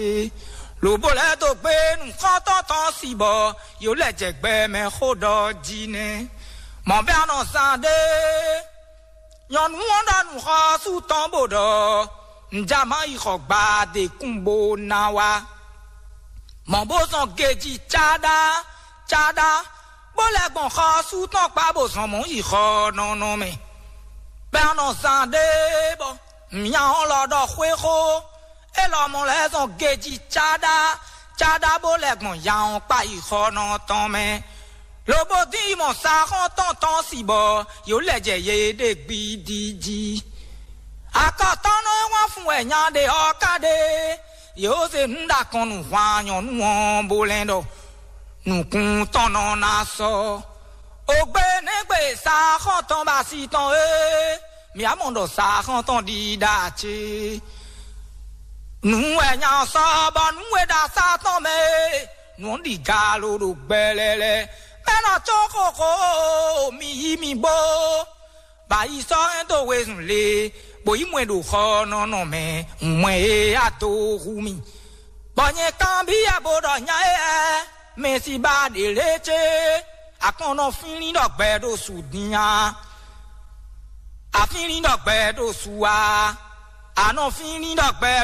Le bolet de paix, nous quand si bas, yo les jekbe me chodo dîner. Mon père n'en sande, yon wanda nous ha sous tambodo, n'jama y ba de kumbo nawa. Mon beau son geji chada, bolet bon ha sous tan pa bo son mon y non mais. Père n'en sande, bon, m'yan la do hueho. Et l'homme les ont geji chada bolek mon yan pa y non ton mais le body mon sa ton si bo yo le je de bidiji akatan no wa fun eyan de okade yo se nda kon nu wa yan nu on bolendo nu kun ton non aso ogbe negbe sa ton ba si ton mi amondo sa ton di dachi. Nous ayons ça, nous ayons ça, mais nous dit galo do belele. Mais na choko mi bo. Ba iso ento wezunle. Bo imwe do non mais mwe ato rumi. Bonye kambi abodo nya mais si ba de leche. Akono fini do bedo soudinya. A fini do bedo soua. A non fini do bedo